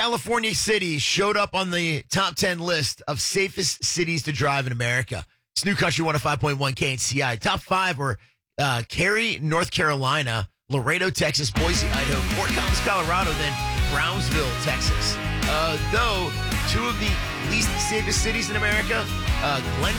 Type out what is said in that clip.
California cities showed up on the top 10 list of safest cities to drive in America. It's New Country 105.1 KNCI. Top 5 were Cary, North Carolina, Laredo, Texas, Boise, Idaho, Fort Collins, Colorado, then Brownsville, Texas. Though two of the least safest cities in America, Glen